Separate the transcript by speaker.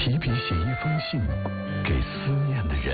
Speaker 1: 提笔写一封信给思念的人。